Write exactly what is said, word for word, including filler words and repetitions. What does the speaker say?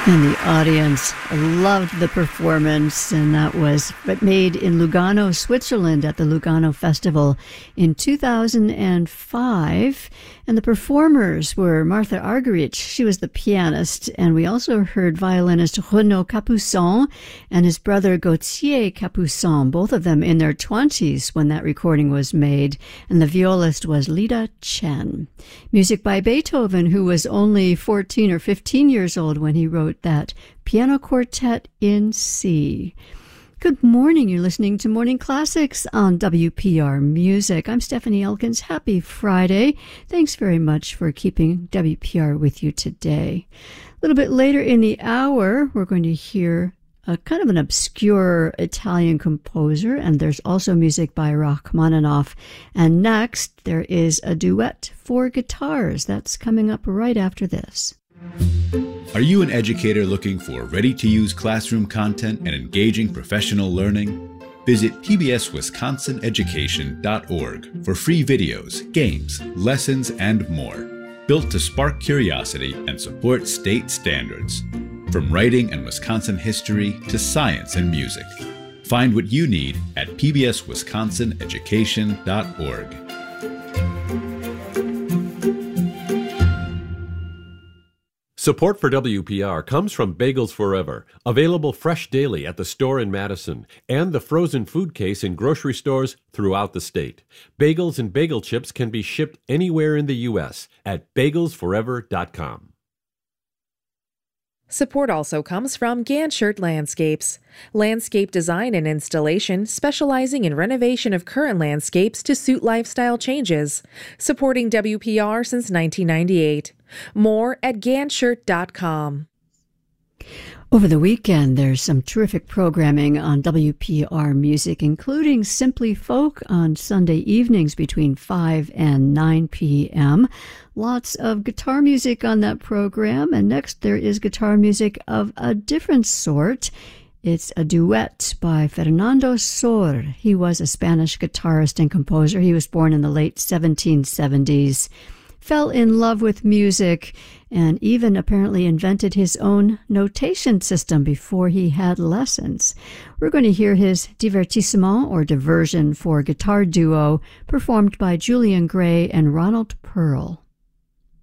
And the audience loved the performance, and that was made in Lugano, Switzerland at the Lugano Festival in two thousand five. And the performers were Martha Argerich, she was the pianist, and we also heard violinist Renaud Capuçon and his brother Gauthier Capuçon, both of them in their twenties when that recording was made, and the violist was Lida Chen. Music by Beethoven, who was only fourteen or fifteen years old when he wrote that piano quartet in C. Good morning. You're listening to Morning Classics on W P R Music. I'm Stephanie Elkins. Happy Friday. Thanks very much for keeping W P R with you today. A little bit later in the hour, we're going to hear a kind of an obscure Italian composer, and there's also music by Rachmaninoff. And next, there is a duet for guitars. That's coming up right after this. Are you an educator looking for ready-to-use classroom content and engaging professional learning? Visit P B S Wisconsin Education dot org for free videos, games, lessons, and more, built to spark curiosity and support state standards. From writing and Wisconsin history to science and music. Find what you need at P B S Wisconsin Education dot org. Support for W P R comes from Bagels Forever, available fresh daily at the store in Madison, and the frozen food case in grocery stores throughout the state. Bagels and bagel chips can be shipped anywhere in the U S at bagels forever dot com. Support also comes from Ganshert Landscapes, landscape design and installation specializing in renovation of current landscapes to suit lifestyle changes, supporting W P R since nineteen ninety-eight. More at ganshert dot com. Over the weekend, there's some terrific programming on W P R Music, including Simply Folk on Sunday evenings between five and nine p.m. Lots of guitar music on that program, and next there is guitar music of a different sort. It's a duet by Fernando Sor. He was a Spanish guitarist and composer. He was born in the late seventeen seventies. Fell in love with music, and even apparently invented his own notation system before he had lessons. We're going to hear his Divertissement, or Diversion, for guitar duo, performed by Julian Gray and Ronald Pearl.